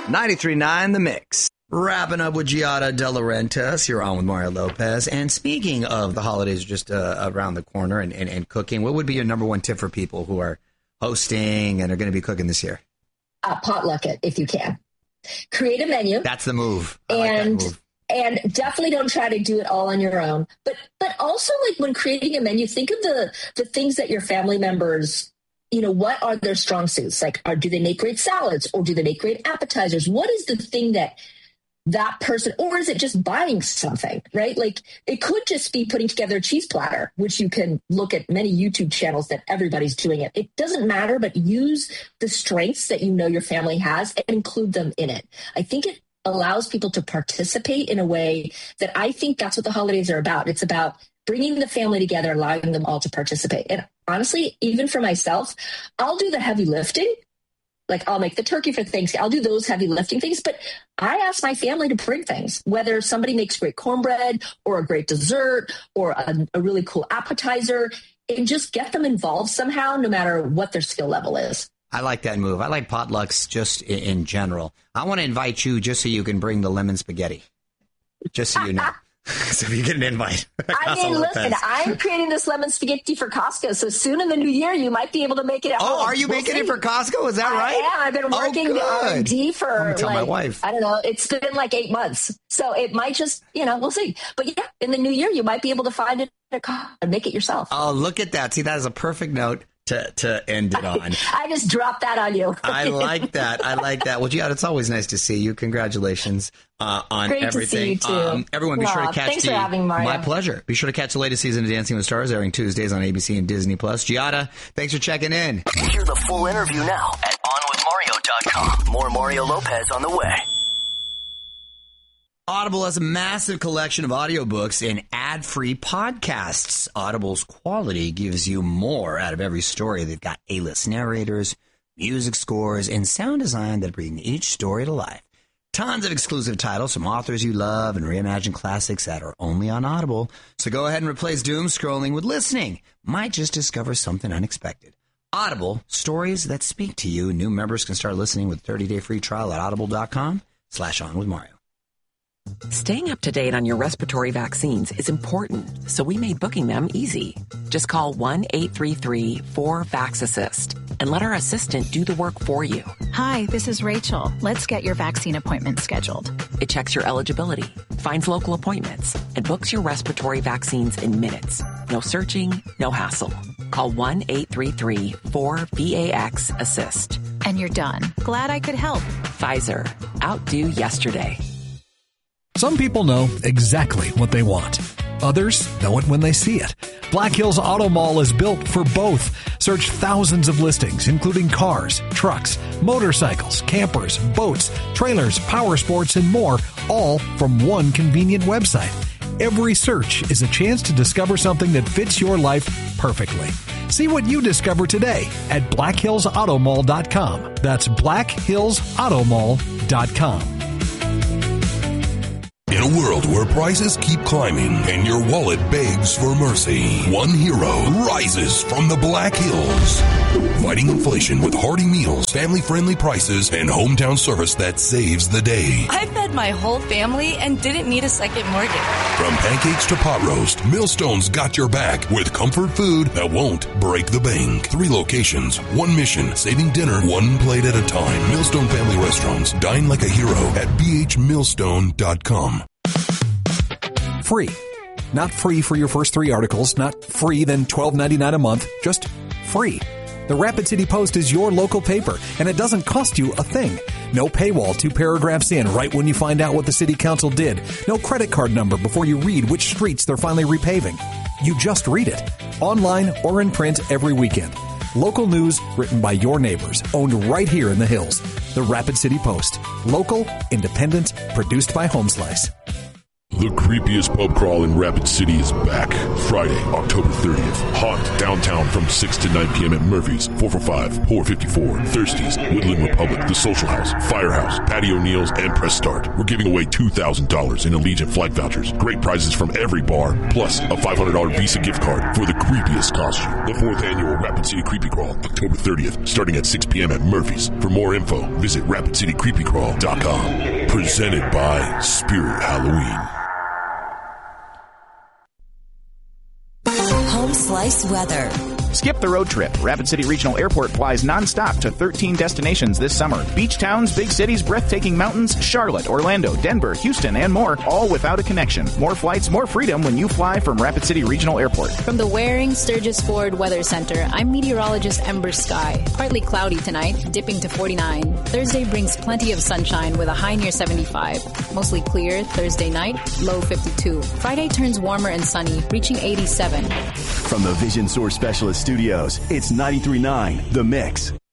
93.9 The Mix. Wrapping up with Giada De Laurentiis. You're on with Mario Lopez. And speaking of the holidays just around the corner and cooking, what would be your number one tip for people who are hosting and are going to be cooking this year? Potluck it if you can. Create a menu. That's the move. And definitely don't try to do it all on your own. But also, like, when creating a menu, think of the things that your family members, what are their strong suits? Like, do they make great salads, or do they make great appetizers? What is the thing that person, or is it just buying something, right? Like, it could just be putting together a cheese platter, which you can look at many YouTube channels that everybody's doing it. It doesn't matter, but use the strengths that your family has and include them in it. I think it allows people to participate in a way that I think that's what the holidays are about. It's about bringing the family together, allowing them all to participate. And honestly, even for myself, I'll do the heavy lifting. Like, I'll make the turkey for Thanksgiving. I'll do those heavy lifting things. But I ask my family to bring things, whether somebody makes great cornbread or a great dessert or a really cool appetizer, and just get them involved somehow, no matter what their skill level is. I like that move. I like potlucks just in general. I want to invite you just so you can bring the lemon spaghetti. Just so you know. So you get an invite. Listen, I'm creating this lemon spaghetti for Costco. So soon in the new year, you might be able to make it at home. Oh, are you making it for Costco? Is that right? I am. I've been working the R&D for, tell my wife. I don't know. It's been like 8 months. So it might just, we'll see. But yeah, in the new year, you might be able to find it and make it yourself. Oh, look at that. See, that is a perfect note to end it on. I just dropped that on you. I like that. Well, Giada, it's always nice to see you. Congratulations on Great everything. To see you too. Everyone, be sure to catch Thanks for having me, Mario. My pleasure. Be sure to catch the latest season of Dancing with Stars, airing Tuesdays on ABC and Disney+. Giada, thanks for checking in. Hear the full interview now at OnWithMario.com. More Mario Lopez on the way. Audible has a massive collection of audiobooks and ad-free podcasts. Audible's quality gives you more out of every story. They've got A-list narrators, music scores, and sound design that bring each story to life. Tons of exclusive titles from authors you love and reimagined classics that are only on Audible. So go ahead and replace doom scrolling with listening. Might just discover something unexpected. Audible, stories that speak to you. New members can start listening with a 30-day free trial at audible.com/onwithmario. Staying up to date on your respiratory vaccines is important, so we made booking them easy. Just call 1-833-4-VAX-ASSIST and let our assistant do the work for you. Hi, this is Rachel. Let's get your vaccine appointment scheduled. It checks your eligibility, finds local appointments, and books your respiratory vaccines in minutes. No searching, no hassle. Call 1-833-4-VAX-ASSIST. And you're done. Glad I could help. Pfizer. Outdo yesterday. Some people know exactly what they want. Others know it when they see it. Black Hills Auto Mall is built for both. Search thousands of listings, including cars, trucks, motorcycles, campers, boats, trailers, power sports, and more, all from one convenient website. Every search is a chance to discover something that fits your life perfectly. See what you discover today at BlackHillsAutomall.com. That's BlackHillsAutomall.com. In a world where prices keep climbing and your wallet begs for mercy, one hero rises from the Black Hills. Fighting inflation with hearty meals, family-friendly prices, and hometown service that saves the day. I fed my whole family and didn't need a second mortgage. From pancakes to pot roast, Millstone's got your back with comfort food that won't break the bank. 3 locations, one mission, saving dinner one plate at a time. Millstone Family Restaurants. Dine like a hero at bhmillstone.com. Free. Not free for your first 3 articles, not free then $12.99 a month, just free. The Rapid City Post is your local paper, and it doesn't cost you a thing. No paywall 2 paragraphs in right when you find out what the city council did. No credit card number before you read which streets they're finally repaving. You just read it, online or in print every weekend. Local news written by your neighbors, owned right here in the Hills. The Rapid City Post. Local, independent, produced by Home Slice. The creepiest pub crawl in Rapid City is back. Friday, October 30th. Haunt downtown from 6 to 9 p.m. at Murphy's, 445, Poor 54, Thirsties, Woodland Republic, The Social House, Firehouse, Patio Neil's, and Press Start. We're giving away $2,000 in Allegiant flight vouchers. Great prizes from every bar, plus a $500 Visa gift card for the creepiest costume. The 4th annual Rapid City Creepy Crawl, October 30th, starting at 6 p.m. at Murphy's. For more info, visit RapidCityCreepyCrawl.com. Presented by Spirit Halloween. Home Slice weather. Skip the road trip. Rapid City Regional Airport flies nonstop to 13 destinations this summer. Beach towns, big cities, breathtaking mountains, Charlotte, Orlando, Denver, Houston, and more, all without a connection. More flights, more freedom when you fly from Rapid City Regional Airport. From the Waring Sturgis Ford Weather Center, I'm meteorologist Ember Sky. Partly cloudy tonight, dipping to 49. Thursday brings plenty of sunshine with a high near 75. Mostly clear Thursday night, low 52. Friday turns warmer and sunny, reaching 87. From the Vision Source Specialist Studios, it's 93.9 The Mix.